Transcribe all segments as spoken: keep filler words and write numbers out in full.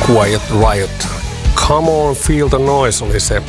Quiet Riot. Come on, feel the noise oli se.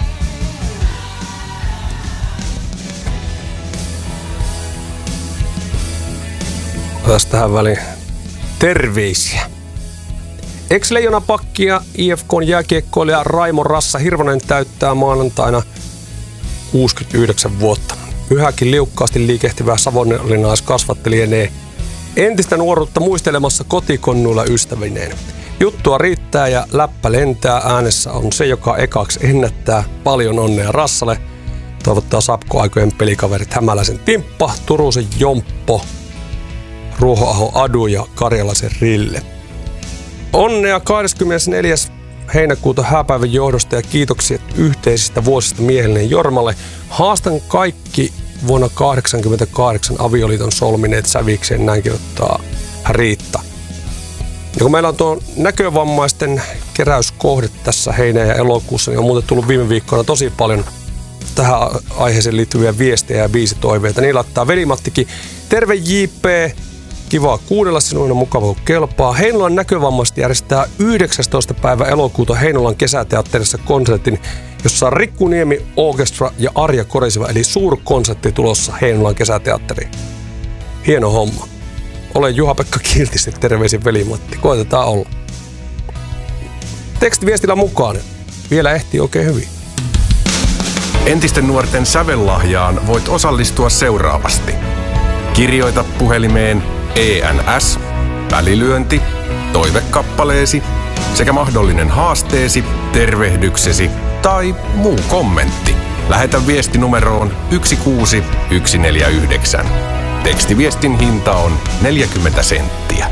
Otas tähän väliin terveisiä. Ex-leijonapakki ja I F K:n jääkiekkoilija Raimo Rassa Hirvonen täyttää maanantaina kuusikymmentäyhdeksän vuotta. Yhäkin liukkaasti liikehtivä savonlinnalaiskasvatti lienee entistä nuoruutta muistelemassa kotikonnuilla ystävineen. Juttua riittää ja läppä lentää. Äänessä on se, joka ekaksi ennättää. Paljon onnea Rassalle. Toivottaa Sapko-aikojen pelikaverit Hämäläisen Timppa, Turusen Jomppo, Ruohoaho Adu ja Karjalaisen Rille. Onnea kahdeskymmenesneljäs heinäkuuta hääpäivän johdosta ja kiitoksia yhteisistä vuosista miehellinen Jormalle. Haastan kaikki vuonna kahdeksankymmentäkahdeksan avioliiton solmineet sävikseen, näin kirjoittaa Riitta. Ja kun meillä on tuo näkövammaisten keräyskohde tässä heinä- ja elokuussa, niin on muuten tullut viime viikkoina tosi paljon tähän aiheeseen liittyviä viestejä ja biisitoiveita. Niin laittaa Veli-Mattikin. Terve J P! Kivaa kuudella sinuina, mukava kun kelpaa. Heinolan näkövammaiset järjestää yhdeksästoista päivä elokuuta Heinolan kesäteatterissa konsertin, jossa on Rikku Niemi Orchestra ja Arja Korisiva, eli suurkonsertti tulossa Heinolan kesäteatteriin. Hieno homma. Olen Juha-Pekka Kiltisti, terveisin Veli-Matti. Koitetaan olla. Tekstiviestillä mukaan. Vielä ehtii oikein hyvin. Entisten nuorten sävellahjaan voit osallistua seuraavasti. Kirjoita puhelimeen E N S, välilyönti, toivekappaleesi sekä mahdollinen haasteesi, tervehdyksesi tai muu kommentti. Lähetä viesti numeroon yksi kuusi yksi neljä yhdeksän. Tekstiviestin hinta on neljäkymmentä senttiä.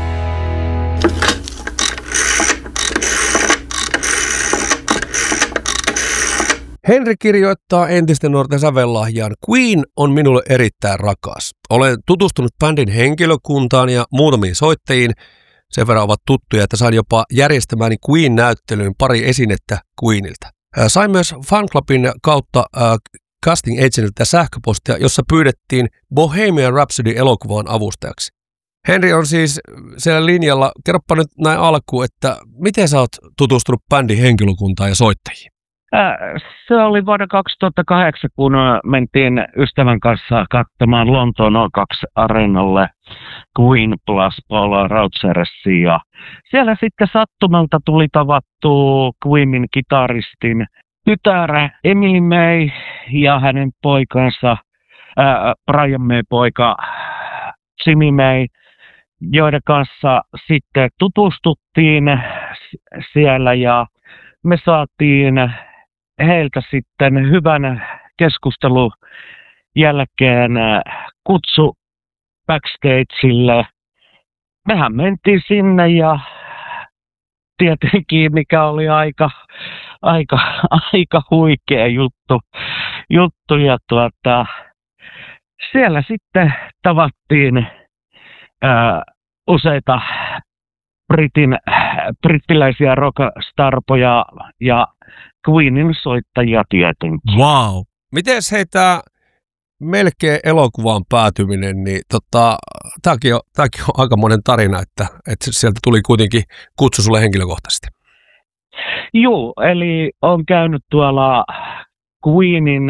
Henri kirjoittaa entisten nuorten sävellahjaan. Queen on minulle erittäin rakas. Olen tutustunut bändin henkilökuntaan ja muutamiin soittajiin. Sen verran ovat tuttuja, että sain jopa järjestämäni Queen-näyttelyyn pari esinettä Queenilta. Sain myös fanclubin kautta äh, casting agentilta sähköpostia, jossa pyydettiin Bohemian Rhapsody-elokuvan avustajaksi. Henri on siis siellä linjalla. Kerropa nyt näin alkuun, että miten sä oot tutustunut bändin henkilökuntaan ja soittajiin? Se oli vuonna kaksituhattakahdeksan, kun mentiin ystävän kanssa katsomaan Lontoon O kaksi areenalle Queen plus Paul Rodgersia. Ja siellä sitten sattumalta tuli tavattu Queenin kitaristin tytär Emily May ja hänen poikansa ää, Brian May poika Jimmy May, joiden kanssa sitten tutustuttiin siellä ja me saatiin heiltä sitten hyvän keskustelun jälkeen kutsu backstageille. Mehän mentiin sinne ja tietenkin mikä oli aika, aika, aika huikea juttu, juttu ja tuota, siellä sitten tavattiin ää, useita Britin, brittiläisiä rockstarpoja ja Queenin soittajia tietenkin. Wow. Miten hei tää melkein elokuvaan päätyminen, niin tota, tääkin on, tääkin on aikamoinen tarina, että, että sieltä tuli kuitenkin kutsu sulle henkilökohtaisesti. Joo, eli on käynyt tuolla Queenin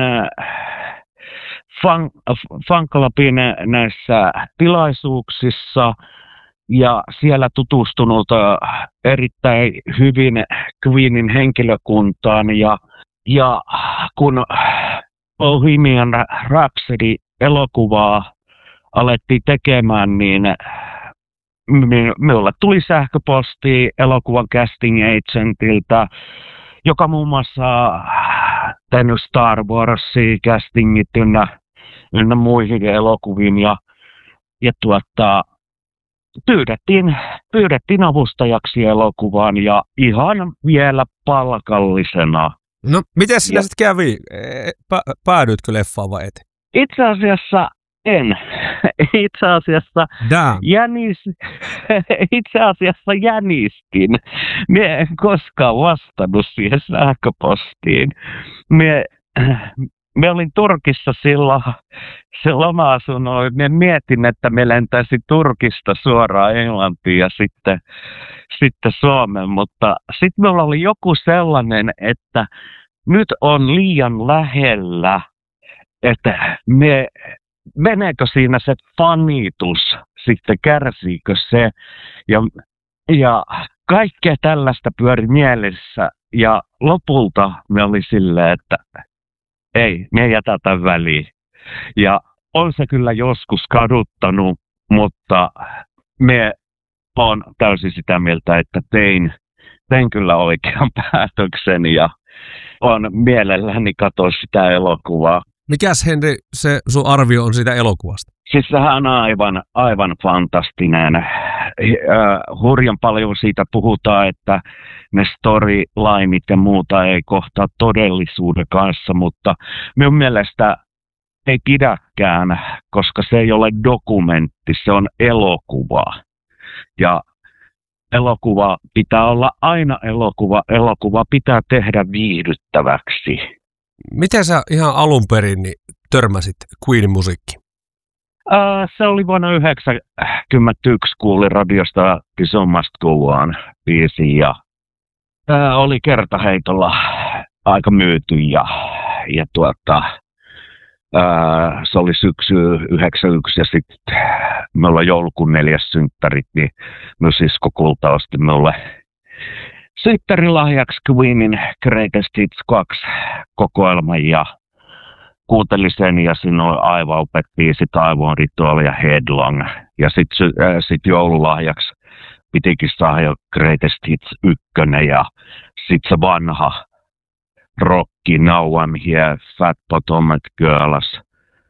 fan, fanclubin näissä tilaisuuksissa ja siellä tutustunut erittäin hyvin Queenin henkilökuntaan ja, ja kun Bohemian Rhapsody-elokuvaa alettiin tekemään, niin minulle tuli sähköposti elokuvan casting agentilta, joka muun muassa tehnyt Star Warsia castingit ynnä, ynnä muihin elokuviin ja, ja tuota, pyydettiin, pyydettiin avustajaksi elokuvaan ja ihan vielä palkallisena. No, miten sinä sitten kävi? Pä- päädyitkö leffaan vai et? Itse asiassa en. Itse asiassa jänis, itse asiassa jänistin. Mie en koskaan vastannut siihen sähköpostiin. Mie, mie olin Turkissa silloin, se loma-asunnoin. Mie mietin, että me lentäisi Turkista suoraan Englantiin ja sitten, sitten Suomeen, mutta sitten meillä oli joku sellainen, että nyt on liian lähellä, että me, meneekö siinä se fanitus, sitten kärsiikö se, ja, ja kaikkea tällaista pyöri mielessä, ja lopulta me oli silleen, että ei, me ei jätätä väliin. Ja on se kyllä joskus kaduttanut, mutta me on täysin sitä mieltä, että tein, tein kyllä oikean päätöksen ja on mielelläni katsoa sitä elokuvaa. Mikäs Henri se sun arvio on siitä elokuvasta? Siis sehän on aivan, aivan fantastinen. Äh, hurjan paljon siitä puhutaan, että ne storylineit ja muuta ei kohtaa todellisuuden kanssa, mutta minun mielestä ei pidäkään, koska se ei ole dokumentti, se on elokuva. Ja elokuva pitää olla aina elokuva, elokuva pitää tehdä viihdyttäväksi. Miten sä ihan alun perin niin törmäsit Queenin musiikkiin? Uh, se oli vuonna yhdeksänkymmentäyksi, kuulin radiosta The Show Must Go On -biisi ja uh, oli kertaheitolla aika myyty ja, ja tuota, uh, se oli syksy yhdeksänkymmentäyksi ja sitten meillä on joulukuun neljäs synttärit, niin myös sisko Kulta osti minulle synttärilahjaksi Queenin Greatest Hits kaksi kokoelman ja kuuntelin sen ja siinä oli aivan upeat biisit, Aivan Ritual ja Headlong. Ja sitten äh, sit joululahjaksi pitikin saada jo Greatest Hits ykkönen ja sitten se vanha rocki Now I'm Here, Fat Bottomed Girls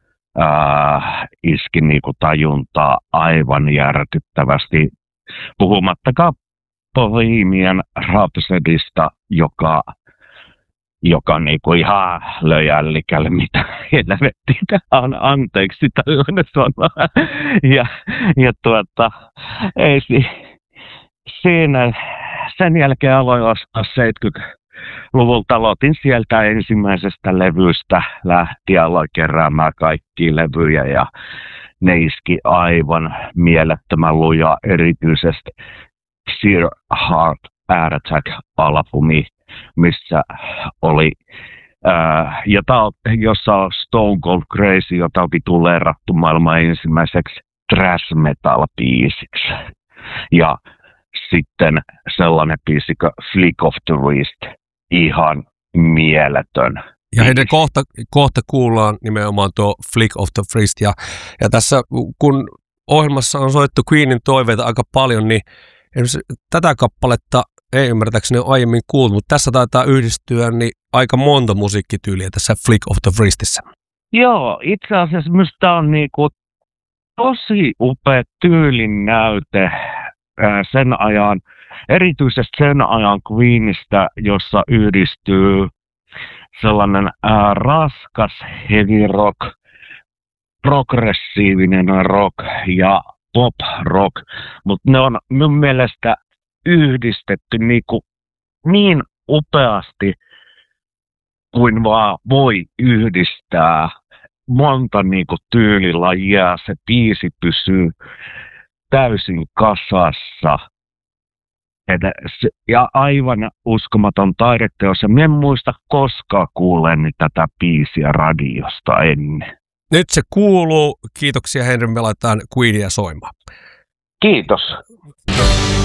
äh, iski niinku tajuntaa aivan järkyttävästi. Puhumattakaan Bohemian Rhapsodista, joka joka niinku ihan löi ällikälle, mitä helvettiä on, anteeksi tällainen sana. Ja, ja tuota, ei si, siinä, sen jälkeen aloin ostaa seitsemänkymmentäluvulta, aloitin sieltä ensimmäisestä levystä lähtien, aloin keräämään kaikkia levyjä ja ne iski aivan mielettömän lujaa, erityisesti Sheer Heart Attack-albumi, missä oli, ää, jota, jossa on Stone Cold Crazy, jota on tituleerattu maailman ensimmäiseksi thrash metal-biisiksi. Ja sitten sellainen biisi kuin Flick of the Wrist, ihan mieletön. Ja heidän kohta, kohta kuullaan nimenomaan tuo Flick of the Wrist. Ja, ja tässä kun ohjelmassa on soittu Queenin toiveita aika paljon, niin tätä kappaletta ei ymmärtääkseni ole aiemmin kuullut, mutta tässä taitaa yhdistyä niin aika monta musiikkityyliä tässä Flick of the Wristissä. Joo, itse asiassa minusta on niinku tosi upea tyylin näyte sen ajan, erityisesti sen ajan Queenistä, jossa yhdistyy sellainen ää, raskas heavy rock, progressiivinen rock ja pop rock, mutta ne on minun mielestä yhdistetty niinku niin upeasti kuin vaan voi yhdistää monta niinku tyylilajia. Se biisi pysyy täysin kasassa. Ja aivan uskomaton taideteos. Minä en muista koskaan kuulleeni tätä biisiä radiosta ennen. Nyt se kuuluu. Kiitoksia Henri, me laitetaan Queenia soimaan. Kiitos.